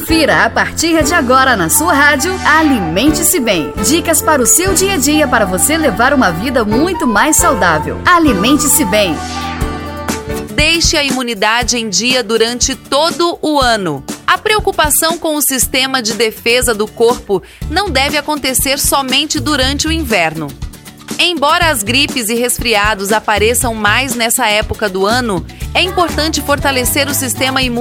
Confira a partir de agora na sua rádio Alimente-se Bem. Dicas para o seu dia a dia para você levar uma vida muito mais saudável. Alimente-se Bem. Deixe a imunidade em dia durante todo o ano. A preocupação com o sistema de defesa do corpo não deve acontecer somente durante o inverno. Embora as gripes e resfriados apareçam mais nessa época do ano, é importante fortalecer o sistema imune